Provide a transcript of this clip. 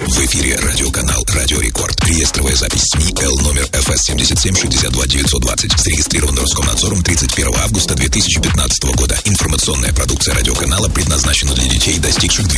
В эфире радиоканал «Радио Рекорд». Реестровая запись СМИ Л номер ФС 77-62-920. Зарегистрирован Роскомнадзором 31 августа 2015 года. Информационная продукция радиоканала предназначена для детей, достигших